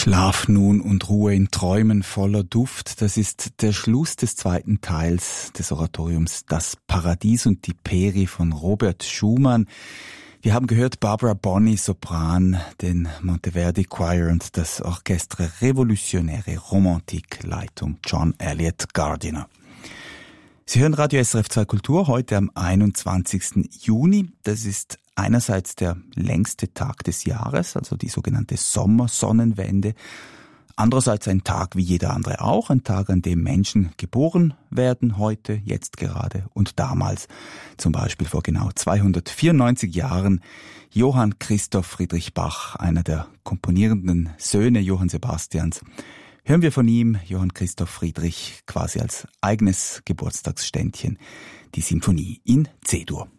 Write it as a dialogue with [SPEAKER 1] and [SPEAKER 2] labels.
[SPEAKER 1] Schlaf nun und Ruhe in Träumen voller Duft. Das ist der Schluss des zweiten Teils des Oratoriums Das Paradies und die Peri von Robert Schumann. Wir haben gehört Barbara Bonney, Sopran, den Monteverdi Choir und das Orchestre Revolutionäre Romantik, Leitung John Elliott Gardiner. Sie hören Radio SRF 2 Kultur heute am 21. Juni. Das ist einerseits der längste Tag des Jahres, also die sogenannte Sommersonnenwende. Andererseits ein Tag wie jeder andere auch, ein Tag, an dem Menschen geboren werden, heute, jetzt gerade und damals. Zum Beispiel vor genau 294 Jahren Johann Christoph Friedrich Bach, einer der komponierenden Söhne Johann Sebastians. Hören wir von ihm, Johann Christoph Friedrich, quasi als eigenes Geburtstagsständchen, die Symphonie in C-Dur.